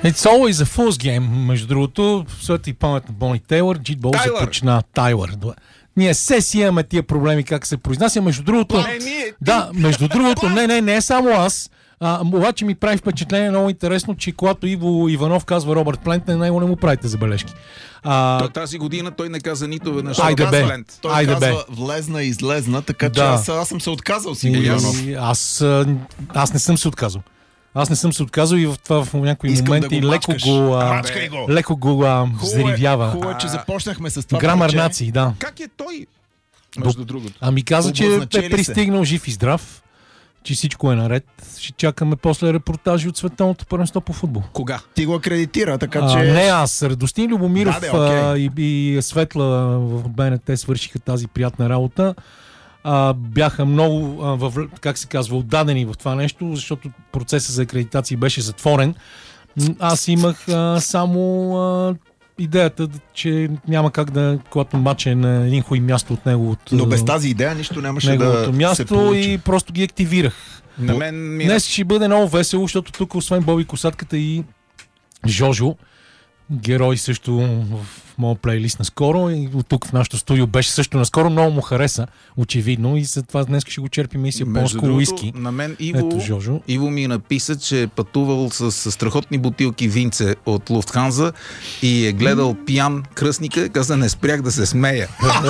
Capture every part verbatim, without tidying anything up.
It's always a fool's game, между другото. Свети памет на Бони Тейлър, Джит Бол започна Тайлър. Ние се си имаме тия проблеми как се произнася. Между другото... Да, между другото, не, не, не е само аз. А, обаче ми прави впечатление много интересно, че когато Иво Иванов казва Робърт Плент, на него не му правите забележки. А... То, тази година той не каза нито веднъж. Айде бе. Той Айде казва бе. влезна и излезна, така че Да. аз, аз съм се отказал си. И, Иванов. аз, аз не съм се отказал. Аз не съм се отказал и в това в някои Искам моменти да го леко мачкаш. го, а, Мачкай го. леко го а, взривява. Хубаво е, че започнахме с това. Грамар парче. нации, да. Как е той? Между другото. Ами каза, че Обозначи е ли се? пристигнал жив и здрав, че всичко е наред. Ще чакаме после репортажи от световното първенство по футбол. Кога? Ти го акредитира, така А, че... не аз, Радостин Любомиров Да, де, окей. а, и, и Светла в Б Н Т свършиха тази приятна работа. А, бяха много, а, във, как се казва, отдадени в това нещо, защото процесът за акредитация беше затворен. М, Аз имах а, само а, идеята, че няма как да, когато матч е на един хуй място от него, от Но без тази идея нищо нямаше неговото да място се получи. и просто ги активирах. На мен ми е... Днес ще бъде много весело, защото тук освен Боби Косатката и Жожо, герой също в моят плейлист наскоро и от тук в нашото студио беше също наскоро, много му хареса, очевидно, и за това днес ще го черпим и с Между японско другото, уиски. на мен Иво, Ето Жожо. Иво ми написа, че е пътувал с, с страхотни бутилки винце от Луфтханза и е гледал пиян кръстника, каза не спрях да се смея.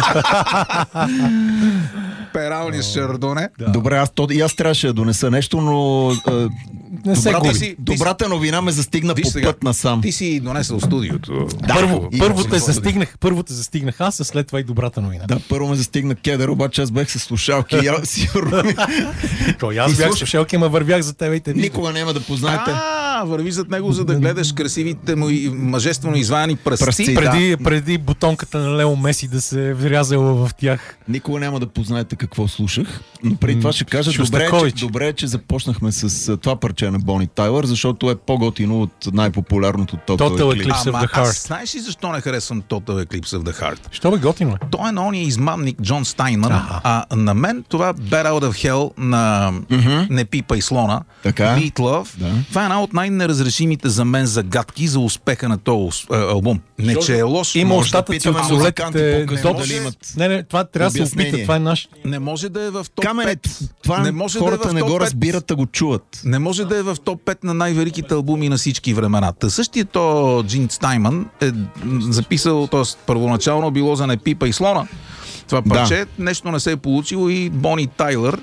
Перални с шардоне. Добре, аз, то, и аз трябваше да донеса нещо, но а, Не се добрата, губи. си- добрата новина ме застигна Виж по сега, път насам. Ти си донесъл студиото. Първо, и- първо и- те застигнах, първо те застигнах аз, а след това и добрата новина. Да, първо ме застигна кедър, обаче аз бех с слушалки и аз сигурно ми- Кой, аз И бях слушай- слушалки, ама вървях за тебе и те виждах. никога няма да познаете. А, върви зад него, за да гледаш красивите му и мъжествено изваяни пръсти. Пръсти. Преди, преди бутонката на Лео Меси да се е врязала в тях. Никога няма да познаете какво слушах, но преди това ще кажа, добре, е, Шостакович. че, добре е, че започнахме с а, това парче на Бони Тайлър, защото е по-готино от най-популярното Total, Total Eclipse. Eclipse. of Ама the Heart. аз знаеш ли защо не харесвам Total Eclipse of the Heart? Що бе готино е? Той е на ония измамник Джон Стайнман, Аха. а на мен това Bad Out of Hell на Не пипа и слона, Така. Meat Love, Да. това е една от най-неразрешимите за мен загадки за успеха на този а, албум. Не, че е лош, Има може да остатъци питаме от музиканти солетите. по-късно Топ- дали имат Не, не, това трябва да се обяснение. опита. Това е наш... не може да е в топ Камене, пет. това Не може да е хората в не топ го пет. разбират, а го чуват. Не може да е в топ пет на най-великите албуми на всички времена. Та същия то Джин Стайнман е записал, т.е. първоначално било за Не пипа и слона. Това парче, нещо не се е получило и Бони Тайлър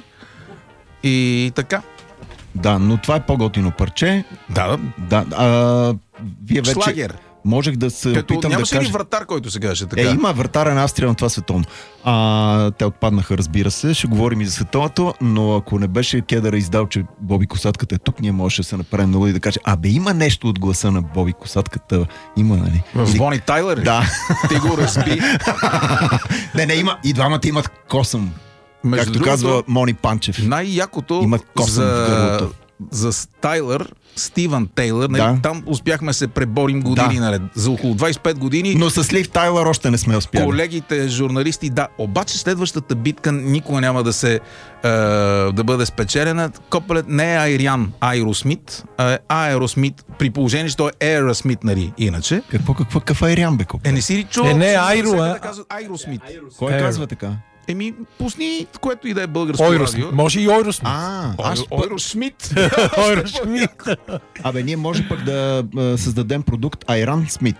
и така. Да, но това е по-готино парче. Да, Да, а, вие вече Шлагер. можех да се Като опитам да нямаше ли кажа. вратар, който се казваше така? Е, има вратарен Австрия на това световно. А, те отпаднаха, разбира се. Ще говорим и за световното, но ако не беше Кедъра издал, че Боби Косатката е тук, ние можеше да се направим много и да каже, абе има нещо от гласа на Боби Косатката. Има, нали? В Или- Бони Тайлър? Да. Ти го разби. не, не, има. И двамата имат косъм. Между Както другото, казва Мони Панчев. най-якото Имат косъм в за, гърлото. за Тайлър, Стивън Тейлър, нали, Да. там успяхме да се преборим години Да. наред. За около двайсет и пет години Но с Лив Тайлър още не сме успяли. колегите журналисти, да, обаче следващата битка никога няма да се е, да бъде спечелена. Копелет не е Айриан Айросмит, а е Аеросмит, при положение, че той е Аеросмит, нали, иначе. Какво, какво, какъв е Ириан, бе? Е, не си ли чул? Е, не, че Айро, всеки а- да казват Айросмит. Кой Е, казва така? Еми, пусни, което и да е българско Ойрос. радио. Може и Ойросмит. А, аз, Ойро- Ойросмит. Ойросмит. абе, ние може пък да а, създадем продукт Айран Смит.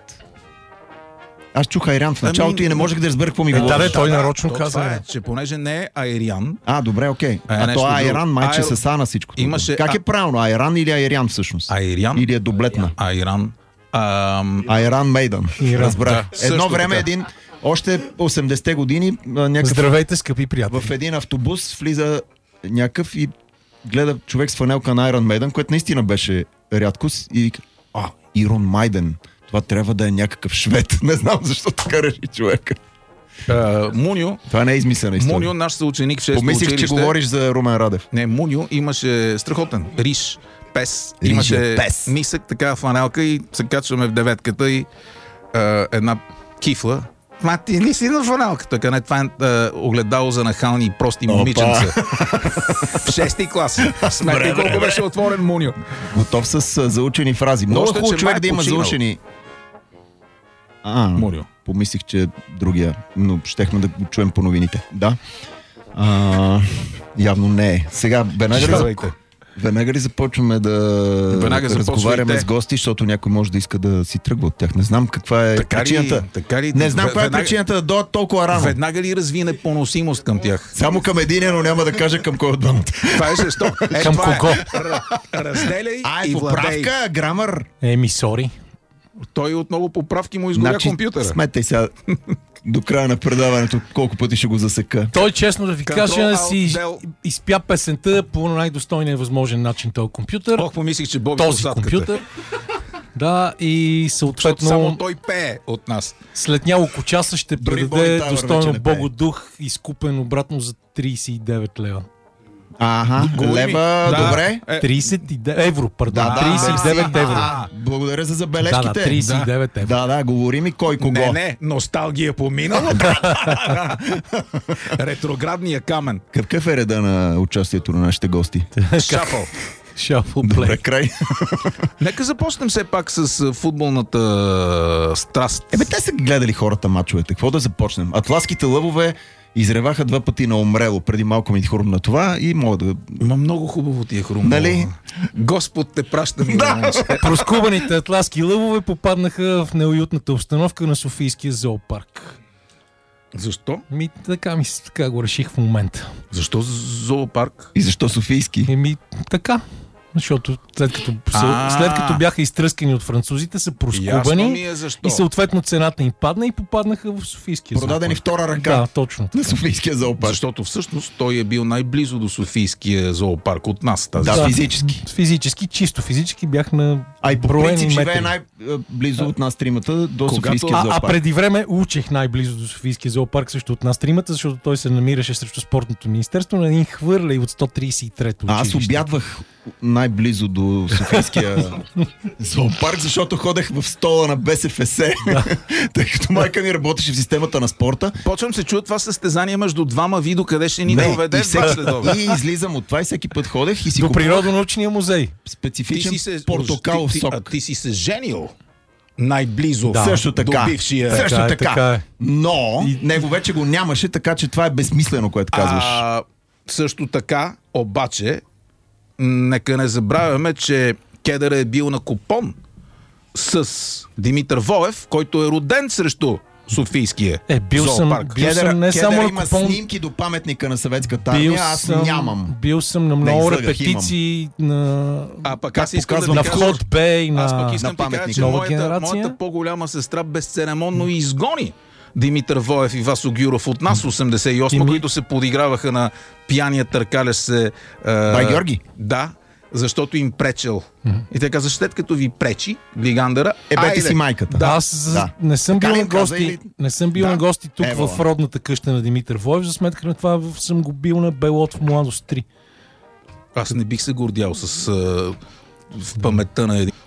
Аз чух Айран в началото Ами, и не можех да разбера какво ми Е, да, говориш. бе, той нарочно то каза. това бе. е, че понеже не е Айриан, А, добре, окей. Е, А нещо то друго. Айран майче Айро- се са на всичко. Имаше- Как е а- правилно? Айран или Айрян всъщност? Айриан, Или е доблетна? Айран, ам, Айран Мейдан. Иран, Разбрах. да, Едно също време така. един, още осемдесетте години, а, някакъв, Здравейте, скъпи приятели. в един автобус влиза някакъв и гледа човек с фанелка на Айран Мейдан, което наистина беше рядкост и вика, а, Ирон Майден. Това трябва да е някакъв швед. Не знам защо така реши човека. а, Муньо, Това не е измислена история. Муньо, наш съученик в шесто Помислих, че училище. говориш за Румен Радев. Не, Муньо имаше страхотен риш, пес. Риш е Имаше пес. нисък, така фанелка и се качваме в деветката и а, една кифла, това ти не си на фаналка. Така не, това е а, огледало за нахални и прости момиченца. В шести клас. Сметай колко беше отворен Муньо. Готов с а, заучени фрази. Много Още, хубаво че човек май да има починал. заучени... А, Муньо. помислих, че другия, но щехме да го чуем по новините. Да. А, явно не е. Сега, веднага ли, Здравейте. веднага ли започваме да, Веднага да разговаряме започвайте. с гости, защото някой може да иска да си тръгва от тях. Не знам каква е Така ли, причината. така ли, Не знам каква е веднага, причината да дойдат толкова рано. веднага ли развине поносимост към тях? Само към един, но няма да кажа към кой от двамата. Това е жестоко. Е, Към това кого? Е. Р- Разделяй А, е и владей. поправка, грамър. Еми, сори. Той отново поправки му изгоря компютъра. Сметай сега до края на предаването колко пъти ще го засека. Той, честно да ви Control, кажа, си Alt, из- Del. изпя песента по най-достойния възможен начин този компютър. Ох, помислих, че Боби този посадката. компютър. Да, и Защото съответно само той пее от нас. след няколко часа ще Дори предаде Бони Тайвър вече достойно не пее. Богодух, изкупен обратно за трийсет и девет лева. Ага, Големи. лева, Да. добре. Е, трийсет и девет евро, пардон. Да, да, трийсет и девет да, евро. да. Благодаря за Да, забележките. да, трийсет и девет евро. Да, да, говори ми кой кого. Не, не, носталгия по миналото. Ретроградния камен. Какъв е реда на участието на нашите гости? Шафъл. Шафъл Добре, плей. край. Нека започнем все пак с а, футболната а, страст. Ебе, те са ги гледали хората мачовете. Какво да започнем? Атласките лъвове изреваха два пъти на умрело. Преди малко ми хрумна това и мога да... Има много хубаво ти е хрумно. Нали? Господ те праща ми. Да. Проскубаните атласки лъвове попаднаха в неуютната обстановка на Софийския зоопарк. Защо? Ми, така ми се, така го реших в момента. Защо зоопарк? И защо Софийски? Еми, така. Защото след като, А. след като бяха изтръскани от французите, са Ясно ми проскубани е защо. и съответно цената им падна и попаднаха в Софийския Продадени зоопарк. втора ръка Да, точно. на Софийския зоопарк. Защото всъщност той е бил най-близо до Софийския зоопарк от нас. Тази. Да, Да. физически. Физически, чисто физически бях на А и по броени принцип живее метри. най-близо от нас тримата до Когато- Софийския А, а зоопарк. преди време учех най-близо до Софийския зоопарк също от нас тримата, защото той се намираше срещу спортното министерство на един хвърля и от сто трийсет и трето А аз училище. обядвах най-близо до Софийския зоопарк, защото ходех в стола на Б С Ф С, тъй като майка ми работеше в системата на спорта. Почвам се чуя това състезание между двама ви, докъде ще ни Не, доведе и, в два всеки, следобед. и излизам от това и всеки път ходех и си До купувах природонаучния музей. специфичен портокалов ти, ти, а, сок. ти си се женил най-близо Да. Също така. до бившия. Също Така е, така. така е. Но него вече го нямаше, така че това е безсмислено, което казваш. А, също така, обаче, нека не забравяме, че Кедър е бил на купон с Димитър Воев, който е роден срещу Софийския Е, бил съм, зоопарк. бил Кедър, съм не Кедър само на има купон, снимки до паметника на съветската бил армия, аз съм, нямам. бил съм на Не много излъгах, репетиции на, А пък Как аз искам да показвам ви на кажа, вход Б и аз на... пък искам на да ти кажа, паметник. че Нова моята, генерация. моята по-голяма сестра безцеремонно изгони Димитър Воев и Васо Гюров от нас осемдесет и осма, Ти ми- които се подиграваха на пияния търкалящ се... а, Бай Георги? Да, защото им пречел. И те каза, след като ви пречи глигандъра, Е, бете айде. си майката. Да. Аз за- да. не съм Така бил ли на им каза гости, или- не съм бил Да. на гости тук Евала. в родната къща на Димитър Воев, за сметка на това в- съм го бил на Белот в Младост три. Аз не бих се гордял с а, в паметта на един.